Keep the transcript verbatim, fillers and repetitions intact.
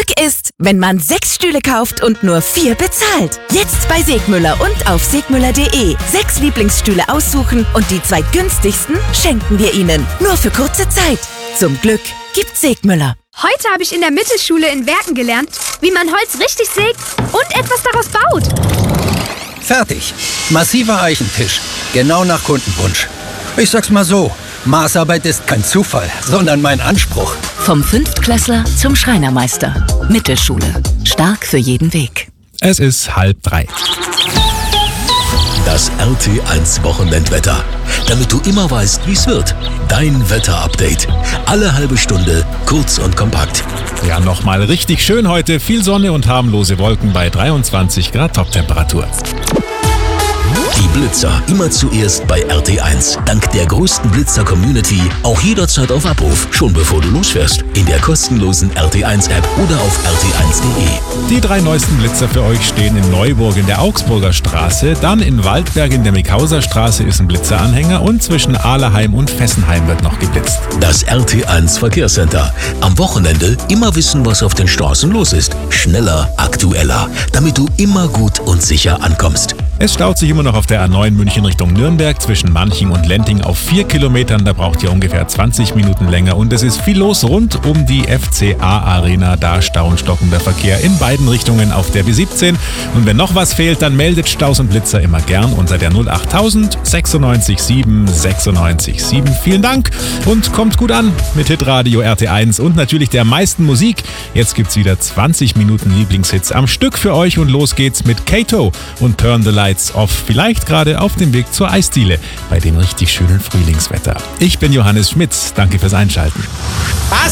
Glück ist, wenn man sechs Stühle kauft und nur vier bezahlt. Jetzt bei Segmüller und auf segmüller punkt de. Sechs Lieblingsstühle aussuchen und die zwei günstigsten schenken wir Ihnen. Nur für kurze Zeit. Zum Glück gibt Segmüller. Heute habe ich in der Mittelschule in Werken gelernt, wie man Holz richtig sägt und etwas daraus baut. Fertig. Massiver Eichentisch. Genau nach Kundenwunsch. Ich sag's mal so, Maßarbeit ist kein Zufall, sondern mein Anspruch. Vom Fünftklässler zum Schreinermeister. Mittelschule. Stark für jeden Weg. Es ist halb drei. Das R T eins Wochenendwetter. Damit du immer weißt, wie es wird. Dein Wetterupdate. Alle halbe Stunde, kurz und kompakt. Ja, nochmal richtig schön heute. Viel Sonne und harmlose Wolken bei dreiundzwanzig Grad Toptemperatur. Die Blitzer immer zuerst bei R T eins. Dank der größten Blitzer-Community auch jederzeit auf Abruf, schon bevor du losfährst. In der kostenlosen R T eins App oder auf r t eins punkt de. Die drei neuesten Blitzer für euch stehen in Neuburg in der Augsburger Straße, dann in Waldberg in der Mikauser Straße ist ein Blitzeranhänger und zwischen Ahleheim und Fessenheim wird noch geblitzt. Das R T eins Verkehrscenter. Am Wochenende immer wissen, was auf den Straßen los ist. Schneller, aktueller, damit du immer gut und sicher ankommst. Es staut sich immer noch auf der A neun München Richtung Nürnberg zwischen Manching und Lenting auf vier Kilometern. Da braucht ihr ungefähr zwanzig Minuten länger und es ist viel los rund um die F C A-Arena. Da stau- und stockender Verkehr in beiden Richtungen auf der B siebzehn. Und wenn noch was fehlt, dann meldet Staus und Blitzer immer gern unter der null achttausend sechsundneunzig sieben sechsundneunzig sieben. Vielen Dank und kommt gut an mit Hitradio R T eins und natürlich der meisten Musik. Jetzt gibt's wieder zwanzig Minuten Lieblingshits am Stück für euch und los geht's mit Kato und Turn the Lights Off. Vielleicht gerade auf dem Weg zur Eisdiele bei dem richtig schönen Frühlingswetter. Ich bin Johannes Schmitz. Danke fürs Einschalten.